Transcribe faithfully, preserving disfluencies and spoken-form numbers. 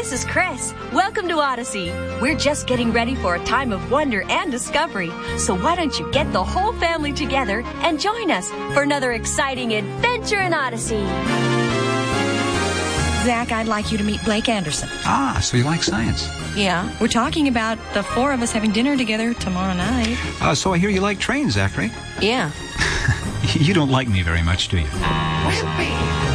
this is Chris. Welcome to Odyssey. We're just getting ready for a time of wonder and discovery. So why don't you get the whole family together and join us for another exciting adventure in Odyssey. Zach, I'd like you to meet Blake Anderson. Ah, so you like science? Yeah, we're talking about the four of us having dinner together tomorrow night. Uh, so I hear you like trains, Zachary. Yeah. You don't like me very much, do you? Wimpy!